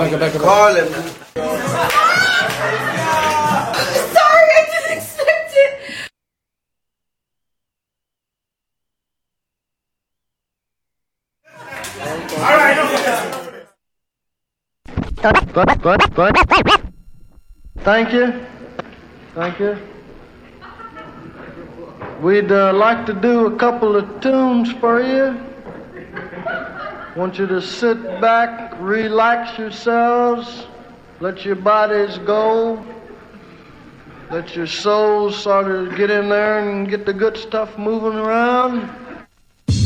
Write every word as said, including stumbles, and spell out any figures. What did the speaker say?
back up, back up. Call him. Sorry, I didn't expect it. All right, no. Thank you. Thank you. We'd uh, like to do a couple of tunes for you. Want you to sit back, relax yourselves, let your bodies go, let your souls sort of get in there and get the good stuff moving around.